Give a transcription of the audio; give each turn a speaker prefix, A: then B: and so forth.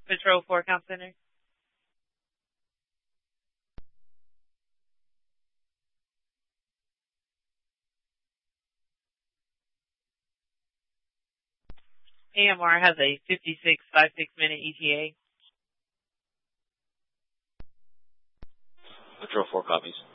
A: Patrol 4 Count Center. AMR has a 56.56-minute ETA.
B: Patrol 4 copies.